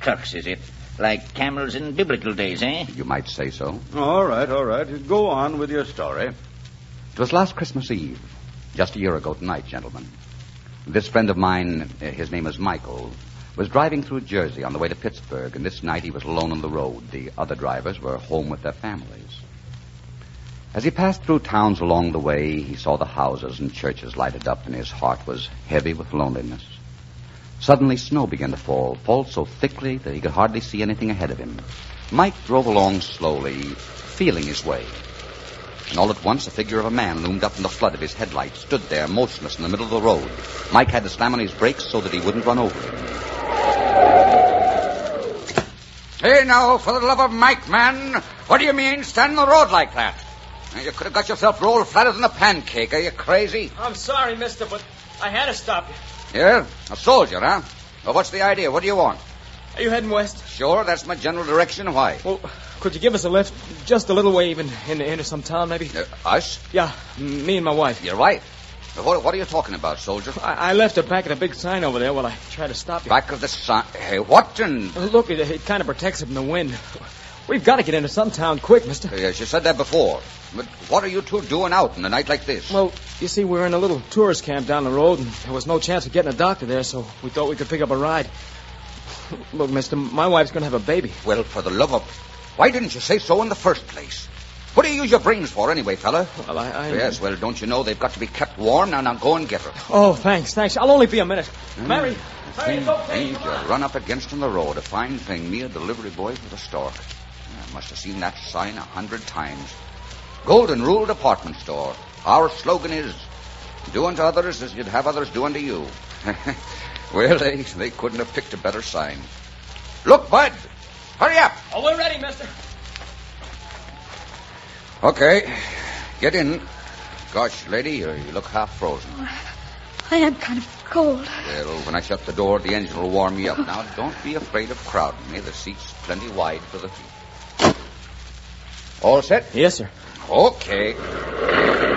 trucks, is it? Like camels in biblical days, eh? You might say so. All right. Go on with your story. It was last Christmas Eve, just a year ago tonight, gentlemen. This friend of mine, his name is Michael, was driving through Jersey on the way to Pittsburgh, and this night he was alone on the road. The other drivers were home with their families. As he passed through towns along the way, he saw the houses and churches lighted up, and his heart was heavy with loneliness. Suddenly, snow began to fall so thickly that he could hardly see anything ahead of him. Mike drove along slowly, feeling his way. And all at once, the figure of a man loomed up in the flood of his headlights, stood there, motionless in the middle of the road. Mike had to slam on his brakes so that he wouldn't run over him. Hey, now, for the love of Mike, man, what do you mean standing on the road like that? You could have got yourself rolled flatter than a pancake. Are you crazy? I'm sorry, mister, but I had to stop you. Yeah? A soldier, huh? Well, what's the idea? What do you want? Are you heading west? Sure, that's my general direction. Why? Well, could you give us a lift? Just a little way even into some town, maybe? Us? Yeah, me and my wife. Your wife? What are you talking about, soldier? I left her back at a big sign over there while I tried to stop you. Back of the sign? Hey, what in... Look, it kind of protects it from the wind. We've got to get into some town quick, mister. Yes, you said that before. But what are you two doing out in a night like this? Well, you see, we're in a little tourist camp down the road, and there was no chance of getting a doctor there, so we thought we could pick up a ride. Look, mister, my wife's going to have a baby. Well, for the love of... Why didn't you say so in the first place? What do you use your brains for anyway, fella? Well, I... Yes, well, don't you know they've got to be kept warm? Now go and get her. Oh, thanks. I'll only be a minute. Mary, it's okay. You run up against on the road. A fine thing. Me, a delivery boy for the stork. I must have seen that sign 100 times. Golden Rule Department Store. Our slogan is, do unto others as you'd have others do unto you. Well, they couldn't have picked a better sign. Look, Bud. Hurry up. Oh, we're ready, mister. Okay. Get in. Gosh, lady, you look half frozen. I am kind of cold. Well, when I shut the door, the engine will warm you up. Now, don't be afraid of crowding me. The seat's plenty wide for the feet. All set? Yes, sir. Okay.